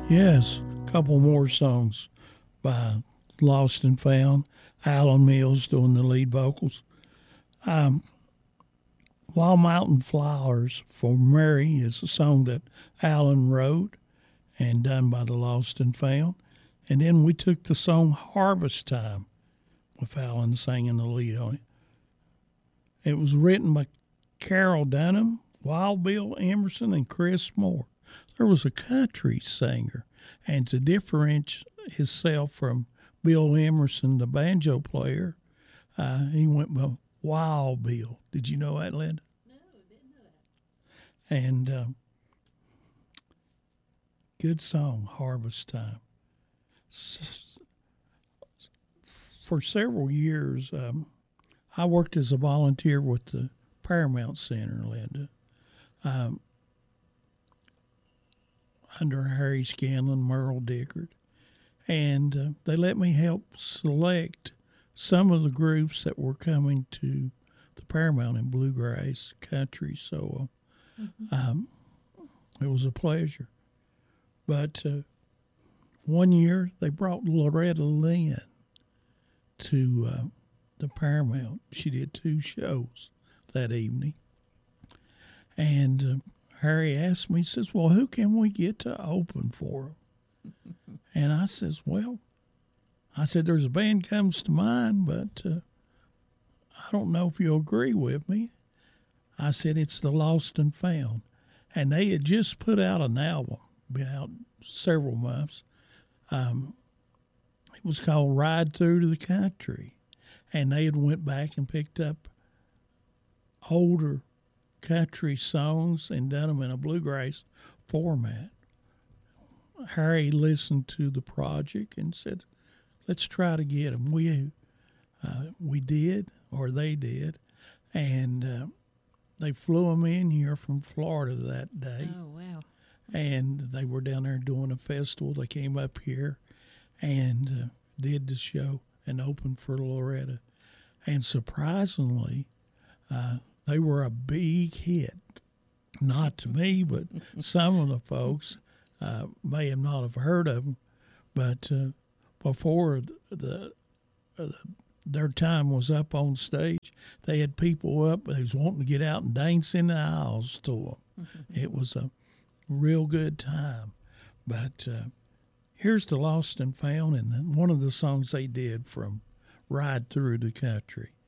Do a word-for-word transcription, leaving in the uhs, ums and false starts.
Yes, a couple more songs by Lost and Found. Alan Mills doing the lead vocals. Um, Wild Mountain Flowers for Mary is a song that Alan wrote and done by the Lost and Found. And then we took the song Harvest Time with Alan singing the lead on it. It was written by Carol Dunham, Wild Bill Emerson, and Chris Moore. There was a country singer, and to differentiate himself from Bill Emerson, the banjo player, uh, he went by Wild Bill. Did you know that, Linda? No, didn't know that. And um, good song, Harvest Time. S- For several years, um, I worked as a volunteer with the Paramount Center, Linda, um, under Harry Scanlon, Merle Dickard. And uh, they let me help select some of the groups that were coming to the Paramount in bluegrass country. So uh, mm-hmm. um, it was a pleasure. But uh, one year they brought Loretta Lynn to uh, the Paramount. She did two shows that evening. And uh, Harry asked me, he says, well, who can we get to open for them? And I says, well, I said, there's a band comes to mind, but uh, I don't know if you'll agree with me. I said, it's the Lost and Found. And they had just put out an album, been out several months. Um, it was called Ride Through to the Country. And they had went back and picked up older country songs and done them in a bluegrass format. Harry listened to the project and said, let's try to get them. We, uh, we did, or they did, and uh, they flew them in here from Florida that day. Oh, wow. And they were down there doing a festival. They came up here and uh, did the show and opened for Loretta. And surprisingly, uh, they were a big hit. Not to me, but some of the folks uh, may have not have heard of them. But uh, before the, the their time was up on stage, they had people up. They was wanting to get out and dance in the aisles to them. It was a real good time. But uh, here's the Lost and Found, and one of the songs they did from Ride Through the Country.